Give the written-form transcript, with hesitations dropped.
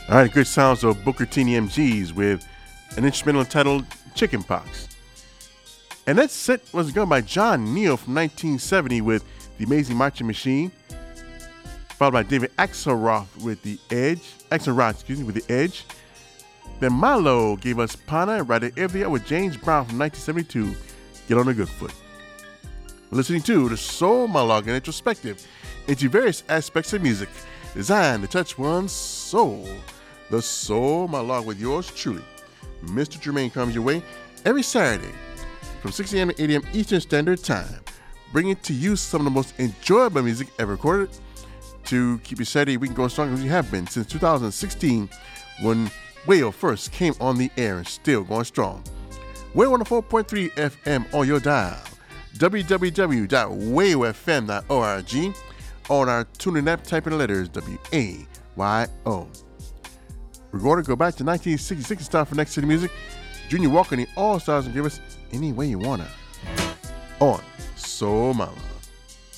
All right, good sounds of Booker T and the MGs with an instrumental entitled Chicken Pox. And that set was done by John Neal from 1970 with The Amazing Marching Machine, followed by David Axelrod with The Edge. With The Edge. Then Milo gave us Pana right at Ivia with James Brown from 1972, Get on a Good Foot. We're listening to the Soul Monologue, an introspective into various aspects of music designed to touch one's soul. The Soul Monologue with yours truly, Mr. Jermaine, comes your way every Saturday from 6 a.m. to 8 a.m. Eastern Standard Time, bringing to you some of the most enjoyable music ever recorded to keep your Saturday week going strong as you have been since 2016 when Wayo first came on the air and still going strong. Wayo 104.3 FM on your dial, www.wayofm.org. On our tuning app, type in the letters W-A-Y-O. We're going to go back to 1966 and start for Next City Music. Junior Walker and the All-Stars will give us Any Way You Wanna on Soul Monologue.